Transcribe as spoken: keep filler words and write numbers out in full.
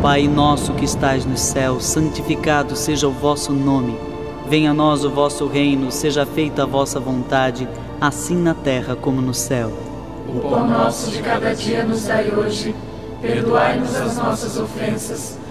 Pai nosso que estais nos céus, santificado seja o vosso nome. Venha a nós o vosso reino, seja feita a vossa vontade, assim na terra como no céu. O pão nosso de cada dia nos dai hoje, perdoai-nos as nossas ofensas,